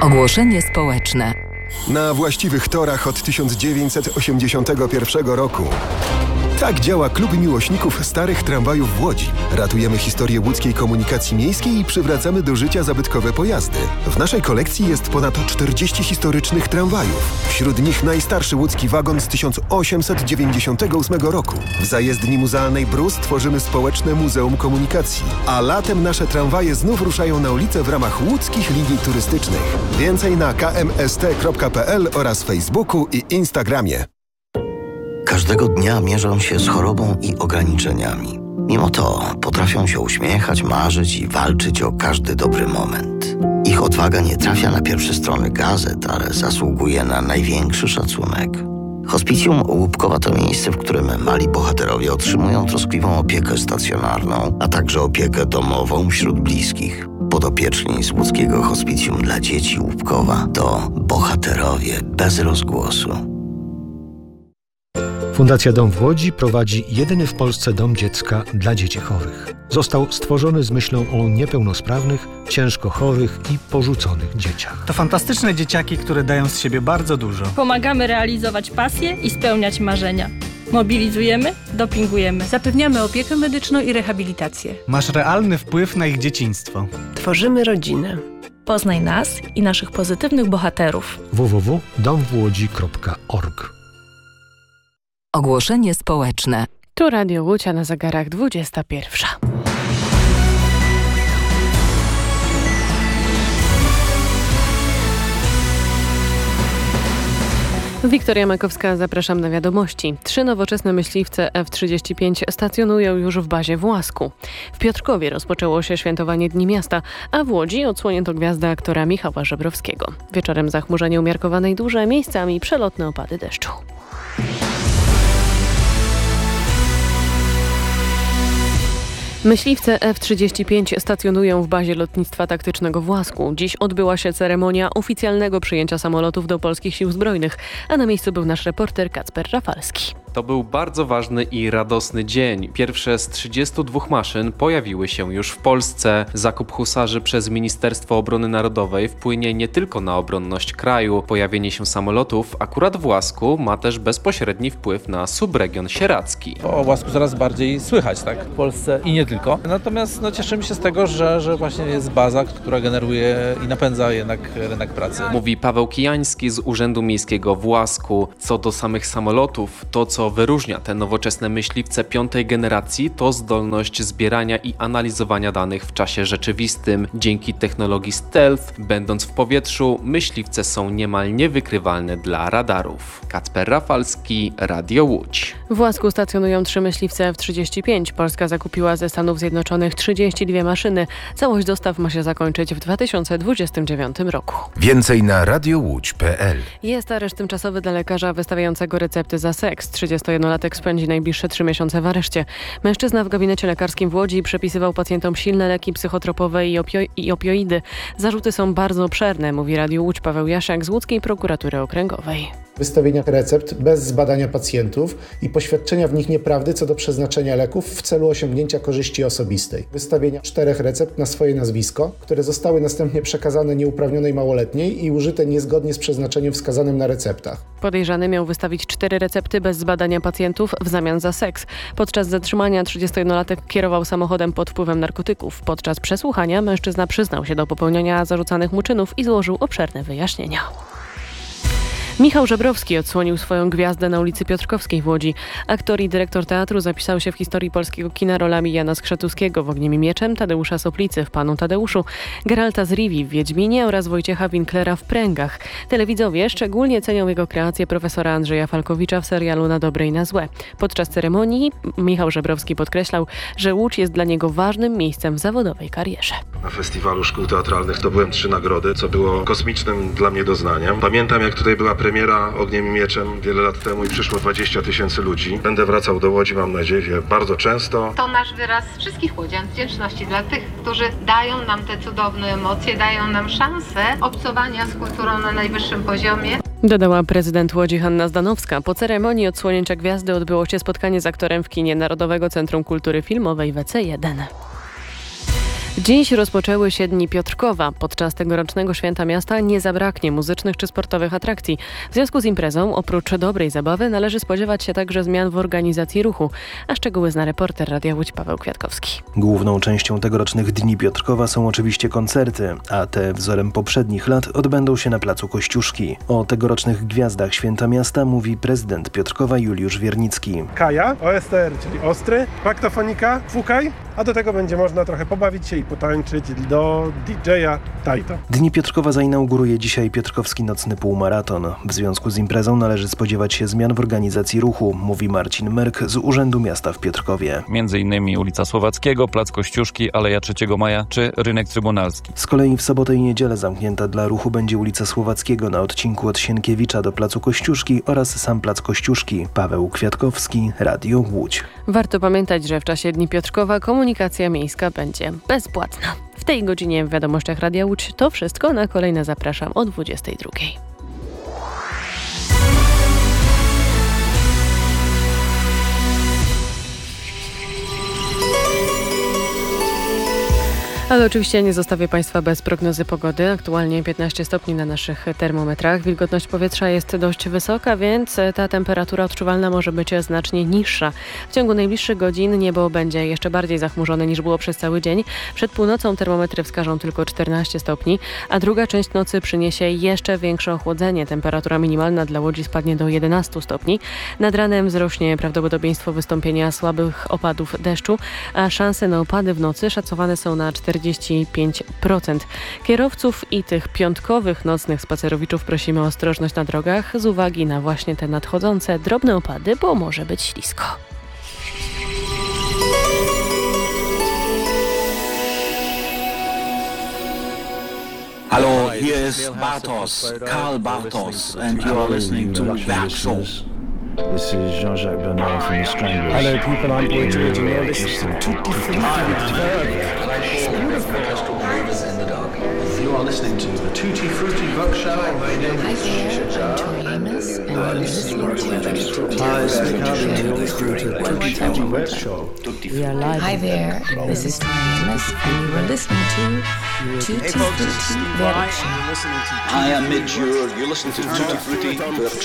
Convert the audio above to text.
Ogłoszenie społeczne. Na właściwych torach od 1981 roku. Tak działa Klub Miłośników Starych Tramwajów w Łodzi. Ratujemy historię łódzkiej komunikacji miejskiej i przywracamy do życia zabytkowe pojazdy. W naszej kolekcji jest ponad 40 historycznych tramwajów. Wśród nich najstarszy łódzki wagon z 1898 roku. W zajezdni muzealnej Brus tworzymy społeczne Muzeum Komunikacji. A latem nasze tramwaje znów ruszają na ulicę w ramach łódzkich linii turystycznych. Więcej na kmst.pl oraz Facebooku i Instagramie. Każdego dnia mierzą się z chorobą i ograniczeniami. Mimo to potrafią się uśmiechać, marzyć i walczyć o każdy dobry moment. Ich odwaga nie trafia na pierwsze strony gazet, ale zasługuje na największy szacunek. Hospicjum Łupkowa to miejsce, w którym mali bohaterowie otrzymują troskliwą opiekę stacjonarną, a także opiekę domową wśród bliskich. Podopieczni z łódzkiego Hospicjum dla dzieci Łupkowa to bohaterowie bez rozgłosu. Fundacja Dom w Łodzi prowadzi jedyny w Polsce dom dziecka dla dzieci chorych. Został stworzony z myślą o niepełnosprawnych, ciężko chorych i porzuconych dzieciach. To fantastyczne dzieciaki, które dają z siebie bardzo dużo. Pomagamy realizować pasje i spełniać marzenia. Mobilizujemy, dopingujemy. Zapewniamy opiekę medyczną i rehabilitację. Masz realny wpływ na ich dzieciństwo. Tworzymy rodzinę. Poznaj nas i naszych pozytywnych bohaterów. www.domwłodzi.org. Ogłoszenie społeczne. Tu Radio Łódź, a na zegarach 21. Wiktoria Makowska, zapraszam na wiadomości. 3 nowoczesne myśliwce F-35 stacjonują już w bazie w Łasku. W Piotrkowie rozpoczęło się świętowanie Dni Miasta, a w Łodzi odsłonięto gwiazdę aktora Michała Żebrowskiego. Wieczorem zachmurzenie umiarkowane i duże, miejscami przelotne opady deszczu. Myśliwce F-35 stacjonują w bazie lotnictwa taktycznego w Łasku. Dziś odbyła się ceremonia oficjalnego przyjęcia samolotów do polskich sił zbrojnych, a na miejscu był nasz reporter Kacper Rafalski. To był bardzo ważny i radosny dzień. Pierwsze z 32 maszyn pojawiły się już w Polsce. Zakup husarzy przez Ministerstwo Obrony Narodowej wpłynie nie tylko na obronność kraju. Pojawienie się samolotów akurat w Łasku ma też bezpośredni wpływ na subregion sieradzki. O Łasku coraz bardziej słychać, tak? W Polsce i nie tylko. Natomiast cieszymy się z tego, że właśnie jest baza, która generuje i napędza jednak rynek pracy. Mówi Paweł Kijański z Urzędu Miejskiego w Łasku. Co do samych samolotów, to co wyróżnia te nowoczesne myśliwce 5. generacji, to zdolność zbierania i analizowania danych w czasie rzeczywistym. Dzięki technologii stealth, będąc w powietrzu, myśliwce są niemal niewykrywalne dla radarów. Kacper Rafalski, Radio Łódź. W Łasku stacjonują 3 myśliwce F-35. Polska zakupiła ze Stanów Zjednoczonych 32 maszyny. Całość dostaw ma się zakończyć w 2029 roku. Więcej na radiowódź.pl. Jest areszt tymczasowy dla lekarza wystawiającego recepty za seks. 31-latek spędzi najbliższe 3 miesiące w areszcie. Mężczyzna w gabinecie lekarskim w Łodzi przepisywał pacjentom silne leki psychotropowe i opioidy. Zarzuty są bardzo obszerne, mówi Radio Łódź Paweł Jasiak z Łódzkiej Prokuratury Okręgowej. Wystawienia recept bez zbadania pacjentów i poświadczenia w nich nieprawdy co do przeznaczenia leków w celu osiągnięcia korzyści osobistej. Wystawienia 4 recept na swoje nazwisko, które zostały następnie przekazane nieuprawnionej małoletniej i użyte niezgodnie z przeznaczeniem wskazanym na receptach. Podejrzany miał wystawić 4 recepty bez zbadania pacjentów w zamian za seks. Podczas zatrzymania 31-latek kierował samochodem pod wpływem narkotyków. Podczas przesłuchania mężczyzna przyznał się do popełnienia zarzucanych mu czynów i złożył obszerne wyjaśnienia. Michał Żebrowski odsłonił swoją gwiazdę na ulicy Piotrkowskiej w Łodzi. Aktor i dyrektor teatru zapisał się w historii polskiego kina rolami Jana Skrzetuskiego w Ogniem i Mieczem, Tadeusza Soplicy w Panu Tadeuszu, Geralta z Rivii w Wiedźminie oraz Wojciecha Winklera w Pręgach. Telewidzowie szczególnie cenią jego kreację profesora Andrzeja Falkowicza w serialu Na dobre i na złe. Podczas ceremonii Michał Żebrowski podkreślał, że Łódź jest dla niego ważnym miejscem w zawodowej karierze. Na festiwalu szkół teatralnych zdobyłem 3 nagrody, co było kosmicznym dla mnie doznaniem. Pamiętam, jak tutaj była premiera Ogniem i Mieczem wiele lat temu i przyszło 20 000 ludzi. Będę wracał do Łodzi, mam nadzieję, bardzo często. To nasz wyraz wszystkich łodzian, wdzięczności dla tych, którzy dają nam te cudowne emocje, dają nam szansę obcowania z kulturą na najwyższym poziomie. Dodała prezydent Łodzi Hanna Zdanowska. Po ceremonii odsłonięcia gwiazdy odbyło się spotkanie z aktorem w kinie Narodowego Centrum Kultury Filmowej WC1. Dziś rozpoczęły się Dni Piotrkowa. Podczas tegorocznego święta miasta nie zabraknie muzycznych czy sportowych atrakcji. W związku z imprezą, oprócz dobrej zabawy, należy spodziewać się także zmian w organizacji ruchu. A szczegóły zna reporter Radia Łódź Paweł Kwiatkowski. Główną częścią tegorocznych Dni Piotrkowa są oczywiście koncerty, a te wzorem poprzednich lat odbędą się na placu Kościuszki. O tegorocznych gwiazdach święta miasta mówi prezydent Piotrkowa Juliusz Wiernicki. Kaja, OSTR, czyli ostry, paktofonika, fukaj, a do tego będzie można trochę pobawić się i potańczyć do DJ-a Tajto. Dni Piotrkowa zainauguruje dzisiaj Piotrkowski Nocny Półmaraton. W związku z imprezą należy spodziewać się zmian w organizacji ruchu, mówi Marcin Merk z Urzędu Miasta w Piotrkowie. Między innymi ulica Słowackiego, Plac Kościuszki, Aleja 3 Maja czy Rynek Trybunalski. Z kolei w sobotę i niedzielę zamknięta dla ruchu będzie ulica Słowackiego na odcinku od Sienkiewicza do Placu Kościuszki oraz sam Plac Kościuszki. Paweł Kwiatkowski, Radio Łódź. Warto pamiętać, że w czasie Dni Piotrkowa komunikacja miejska będzie bezpłatna. W tej godzinie w Wiadomościach Radia Łódź to wszystko. Na kolejne zapraszam o 22:00. Ale oczywiście nie zostawię Państwa bez prognozy pogody. Aktualnie 15 stopni na naszych termometrach. Wilgotność powietrza jest dość wysoka, więc ta temperatura odczuwalna może być znacznie niższa. W ciągu najbliższych godzin niebo będzie jeszcze bardziej zachmurzone niż było przez cały dzień. Przed północą termometry wskażą tylko 14 stopni, a druga część nocy przyniesie jeszcze większe ochłodzenie. Temperatura minimalna dla Łodzi spadnie do 11 stopni. Nad ranem wzrośnie prawdopodobieństwo wystąpienia słabych opadów deszczu, a szanse na opady w nocy szacowane są na 45%. Kierowców i tych piątkowych nocnych spacerowiczów prosimy o ostrożność na drogach z uwagi na właśnie te nadchodzące drobne opady, bo może być ślisko. Hello, here is Bartos, Karl Bartos, and you are listening to Werkshow. This is Jean-Jacques Bernard from The Stranglers. Hello people, I'm Boyd George and you're listening to You are listening to the Tutti Frutti Book Show. My name is Amos, and you're listening to We are live. Hi there, this is Amos, and you are listening to Tutti Frutti Book Show. I am Midge, you're listening to Tutti Frutti Book